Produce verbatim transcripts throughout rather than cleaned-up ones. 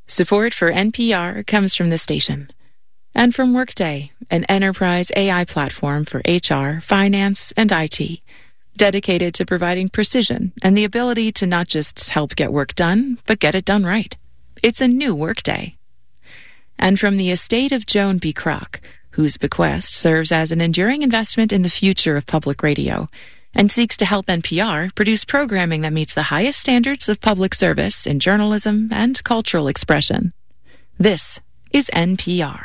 Support for N P R comes from the station and from Workday, an enterprise A I platform for H R, finance, and I T, dedicated to providing precision and the ability to not just help get work done, but get it done right. It's a new Workday. And from the estate of Joan B. Kroc, whose bequest serves as an enduring investment in the future of public radio and seeks to help N P R produce programming that meets the highest standards of public service in journalism and cultural expression. This is N P R.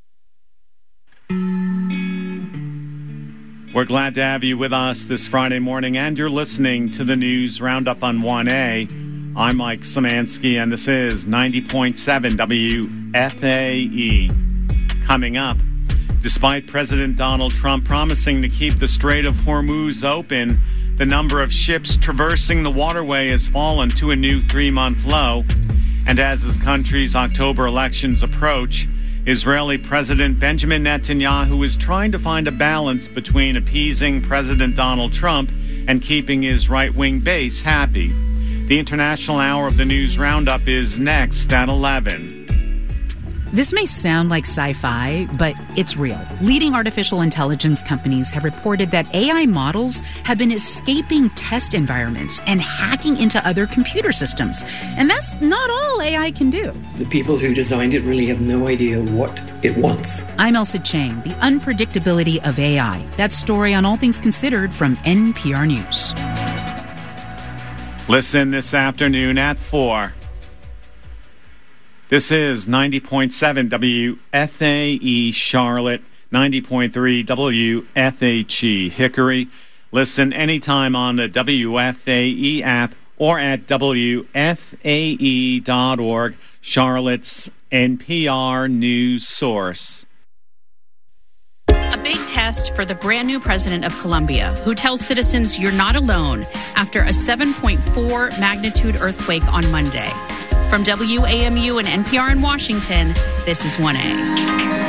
We're glad to have you with us this Friday morning, and you're listening to the News Roundup on one A. I'm Mike Szymanski, and this is ninety point seven W F A E. Coming up, despite President Donald Trump promising to keep the Strait of Hormuz open, the number of ships traversing the waterway has fallen to a new three-month low. And as his country's October elections approach, Israeli President Benjamin Netanyahu is trying to find a balance between appeasing President Donald Trump and keeping his right-wing base happy. The International Hour of the News Roundup is next at eleven. This may sound like sci-fi, but it's real. Leading artificial intelligence companies have reported that A I models have been escaping test environments and hacking into other computer systems. And that's not all A I can do. The people who designed it really have no idea what it wants. I'm Elsa Chang, the unpredictability of A I. That story on All Things Considered from N P R News. Listen this afternoon at four. This is ninety point seven W F A E Charlotte, ninety point three W F H E Hickory. Listen anytime on the W F A E app or at W F A E dot org, Charlotte's N P R news source. A big test for the brand new president of Colombia, who tells citizens you're not alone after a seven point four magnitude earthquake on Monday. From W A M U and N P R in Washington, this is one A.